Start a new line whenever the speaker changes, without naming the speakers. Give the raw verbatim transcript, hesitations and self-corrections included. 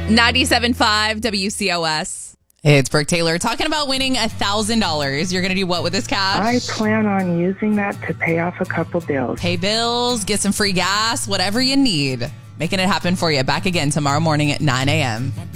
ninety-seven point five W C O S. It's Brooke Taylor talking about winning one thousand dollars. You're going to do what with this cash?
I plan on using that to pay off a couple bills.
Pay bills, get some free gas, whatever you need. Making it happen for you. Back again tomorrow morning at nine a.m.